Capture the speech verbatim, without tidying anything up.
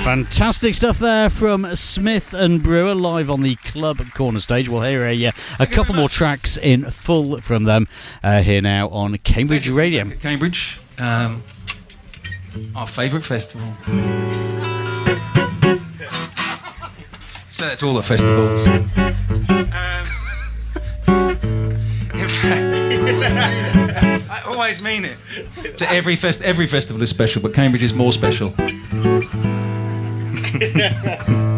Fantastic stuff there from Smith and Brewer live on the Club Corner stage. We'll hear a, uh, a couple more tracks in full from them uh, here now on Cambridge Radio. Cambridge, um, our favourite festival. Say that to all the festivals. Um, in fact, I always mean it. To every fest, every festival is special, but Cambridge is more special.